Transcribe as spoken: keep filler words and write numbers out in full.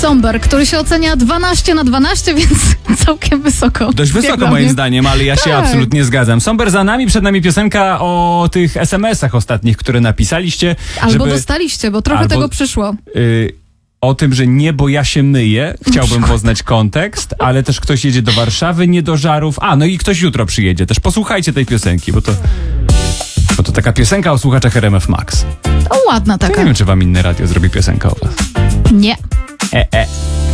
Somber, który się ocenia dwanaście na dwanaście, więc całkiem wysoko. Dość wysoko moim zdaniem, ale ja się tak. absolutnie zgadzam. Somber za nami, przed nami piosenka o tych es em esach ostatnich, które napisaliście. Albo żeby... dostaliście, bo trochę Albo... tego przyszło. Y... O tym, że nie, bo ja się myję, chciałbym poznać kontekst, ale też ktoś jedzie do Warszawy, nie do Żarów. A, no i ktoś jutro przyjedzie. Też posłuchajcie tej piosenki, bo to, bo to taka piosenka o słuchaczach R M F Max. O, ładna taka. Ja nie wiem, czy wam inne radio zrobi piosenkę o was. Nie. E, e.